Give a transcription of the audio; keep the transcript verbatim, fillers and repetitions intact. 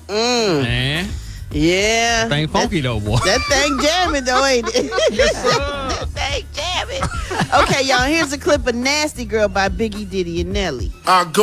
Mm. Man. Yeah. That thing funky, though, boy. That thing jamming, though, ain't it? That thing jamming. Okay, y'all, here's a clip of Nasty Girl by Biggie, Diddy, and Nelly. I go